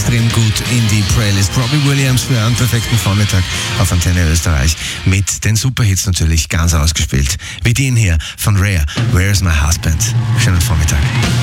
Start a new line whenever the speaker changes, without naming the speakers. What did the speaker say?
extrem gut in die Playlist. Robbie Williams für einen perfekten Vormittag auf Antenne Österreich. Mit den Superhits natürlich ganz ausgespielt. Wie den hier von Rare, Where's My Husband? Schönen Vormittag.